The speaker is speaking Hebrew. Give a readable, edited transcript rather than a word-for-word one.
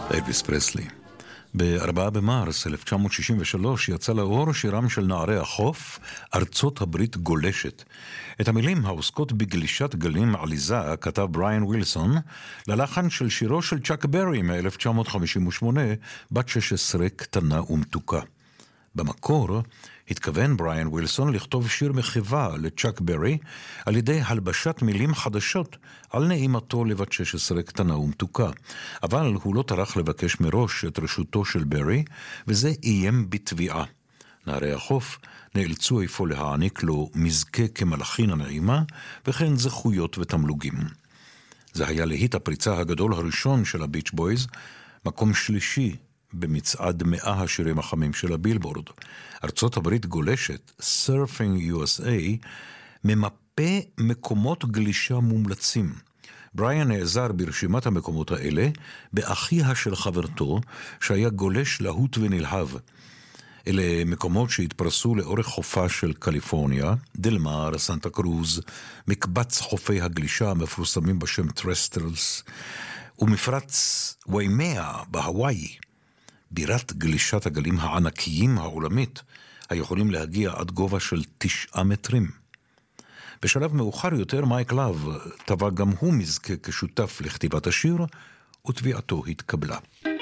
אלוויס פרסלי. ב-4 במרס 1963 יצא לאור שירם של נערי החוף, ארצות הברית גולשת. את המילים העוסקות בגלישת גלים עליזה כתב בריאן ווילסון, ללחן של שירו של צ'אק ברי מ-1958, בת 16 קטנה ומתוקה. במקור התכוון בריאן ווילסון לכתוב שיר מחווה לצ'אק ברי על ידי הלבשת מילים חדשות על נעימתו לבת 16 קטנה ומתוקה. אבל הוא לא טרח לבקש מראש את רשותו של ברי, וזה איים בתביעה. נערי החוף נאלצו איפה להעניק לו מזכה כמלאכין הנעימה, וכן זכויות ותמלוגים. זה היה להיט הפריצה הגדול הראשון של הביץ' בויז, מקום שלישי במצעד 100 השירים החמים של הבילבורד. ארצות הברית גולשת, Surfing USA, ממפה מקומות גלישה מומלצים. בריאן נעזר ברשימת המקומות האלה באחיה של חברתו, שהיה גולש להוט ונלהב. אלה מקומות שהתפרסו לאורך חופה של קליפורניה, דלמר, סנטה קרוז, מקבץ חופי הגלישה המפורסמים בשם טרסטלס, ומפרץ ויימאה בהוואי, בירת גלישת הגלים הענקיים העולמית, היכולים להגיע עד גובה של 9 מטרים. בשלב מאוחר יותר מייק לאב טבע גם הוא מזכה כשותף לכתיבת השיר, ותביעתו התקבלה.